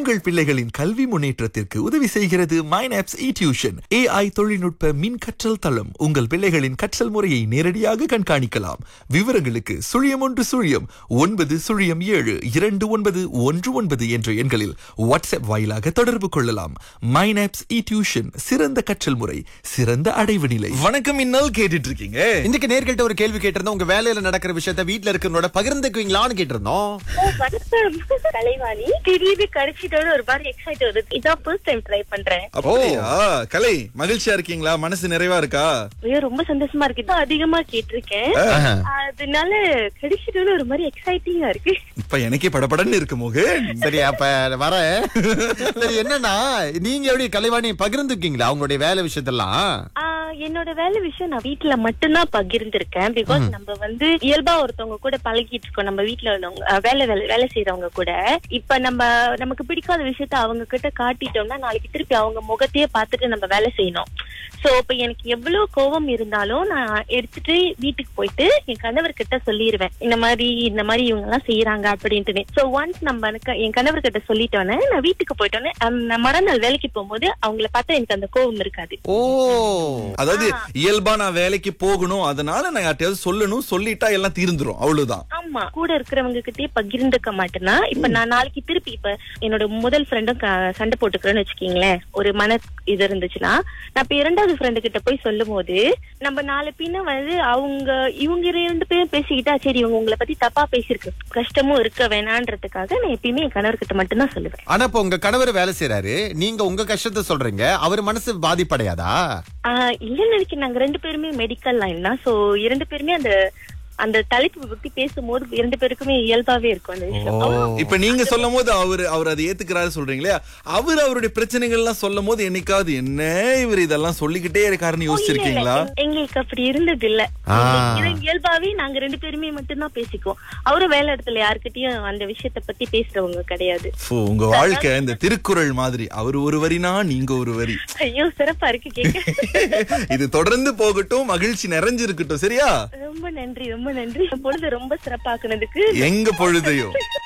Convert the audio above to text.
உங்கள் பிள்ளைகளின் கல்வி முன்னேற்றத்திற்கு உதவி செய்கிறது மைனாப்ஸ் டியூஷன். AI தொழில்நுட்ப மின் கற்றல் தளம். உங்கள் பிள்ளைகளின் கற்றல் முறையை நேரடியாக கண்காணிக்கலாம். விவரங்களுக்கு 0109072919 என்ற எண்களில் வாட்ஸ்அப் வாயிலாக தொடர்பு கொள்ளலாம். மைனாப்ஸ் டியூஷன், சிறந்த கற்றல் முறை, சிறந்த அடைவு நிலை. வணக்கம், இன்னல் கேட்டுட்டு இருக்கீங்க. இன்னைக்கு நேர்கிட்ட ஒரு கேள்வி கேட்டிருந்தோம். உங்க வேலையில நடக்கிற விஷயத்த வீட்ல இருக்கிறவங்களோட பகிர்ந்துக்குவீங்களான்னு கேட்டிருந்தோம். கலைவாணி திடீர்னு கிடைச்சிட்டோட ஒரு மாதிரி எக்ஸைட் வருது. இதான் ஃபர்ஸ்ட் டைம் ட்ரை பண்றேன். அப்படியா? கலை, மகிழ்ச்சியா இருக்கீங்களா? மனசு நிறைவா இருக்கா? ஐயோ, ரொம்ப சந்தோஷமா இருக்கு. இதான் அதிகமா கேட்டிருக்கேன், அதனால கிடைச்சிட்டோட ஒரு மாதிரி எக்ஸைட்டிங்கா இருக்கு. இப்ப எனக்கே படபடன்னு இருக்கு மோகன். சரி, அப்ப வர சரி, என்னன்னா நீங்க எப்படி கலைவாணி பகிர்ந்துக்கீங்களா அவங்களுடைய வேலை விஷயத்தெல்லாம்? என்னோட வேலை விஷயம் நான் வீட்டுல மட்டும்தான் பகிர்ந்திருக்கேன். பிகாஸ் நம்ம வந்து இயல்பா ஒருத்தவங்க கூட பழகிட்டு இருக்கோம். நம்ம வீட்டுல உள்ளவங்க வேலை செய்யறவங்க கூட இப்ப நமக்கு பிடிக்காத விஷயத்த அவங்க கிட்ட காட்டிட்டோம்னா நாளைக்கு திருப்பி அவங்க முகத்தையே பார்த்துட்டு நம்ம வேலை செய்யணும். சோ இப்ப எனக்கு எவ்வளவு கோபம் இருந்தாலும் நான் எடுத்துட்டு வீட்டுக்கு போயிட்டு என் கணவர் கிட்ட சொல்லிடுவேன், இந்த மாதிரி இவங்க எல்லாம் செய்யறாங்க அப்படின்ட்டு. சோ ஒன்ஸ் என் கணவர் கிட்ட சொல்லிட்டோன்னே நான் வீட்டுக்கு போயிட்டோன்னே மறுநாள் வேலைக்கு போகும்போது அவங்கள பார்த்தா எனக்கு அந்த கோபம் இருக்காது. ஓ, அதாவது இயல்பா நான் வேலைக்கு போகணும், அதனால நான் யார்ட்டையாவது சொல்லணும், சொல்லிட்டா எல்லாம் தீர்ந்துரும், அவ்வளவுதான். ஆமா, கூட இருக்கிறவங்க கிட்டயே பகிர்ந்துக்க மாட்டேன்னா இப்ப நான் நாளைக்கு திருப்பி இப்ப என்னோட முதல் ஃப்ரெண்டும் சண்டை போட்டுக்கிறேன்னு வச்சுக்கீங்களேன், ஒரு இது இருந்துச்சுன்னா நான் இப்ப இரண்டாவது ஃப்ரெண்டு கிட்ட போய் சொல்லும் போது நம்ம நாலு பின்ன வந்து இவங்க ரெண்டு பேரும் பேசிக்கிட்டா சரி இவங்க உங்களை பத்தி தப்பா பேசிருக்கு, கஷ்டமும் இருக்க வேணான்றதுக்காக நான் எப்பயுமே என் கணவர் கிட்ட மட்டும் தான் சொல்லுவேன். ஆனா இப்ப உங்க கணவர் வேலை செய்யறாரு, நீங்க உங்க கஷ்டத்தை சொல்றீங்க, அவர் மனசு பாதிப்படையாதா? இல்லன்னு நினைக்கிறேன். நாங்க ரெண்டு பேருமே மெடிக்கல் லைன் தான். சோ இரண்டு பேருமே அந்த தலைப்பு பத்தி பேசும்போது இரண்டு பேருக்குமே இயல்பாவே இருக்கும் அந்த விஷயம். இப்ப நீங்க சொல்லும் போது அவர் அதை ஏத்துக்கிறாரு சொல்றீங்களே, அவருடைய பிரச்சனைகள் எல்லாம் சொல்லும் போது என்னைக்காவது என்ன இவர் இதெல்லாம் சொல்லிக்கிட்டே இருக்காருன்னு யோசிச்சிருக்கீங்களா? எங்களுக்கு அப்படி இருந்தது இல்ல. இயல்பாவே நாங்க ரெண்டு பேருமே மட்டும்தான் பேசிக்குவோம். அவரும் வேலை இடத்துல யாருக்கிட்டயும் அந்த விஷயத்த பத்தி பேசுறவங்க கிடையாது. உங்க வாழ்க்கை இந்த திருக்குறள் மாதிரி, அவர் ஒரு வரினா நீங்க ஒரு வரி. ஐயோ, சிறப்பா இருக்கு கேட்க. இது தொடர்ந்து போகட்டும், மகிழ்ச்சி நிறைஞ்சிருக்கட்டும். சரியா? ரொம்ப நன்றி, ரொம்ப நன்றி. பொழுது ரொம்ப சிறப்பாக்குனதுக்கு. எங்க பொழுதையும்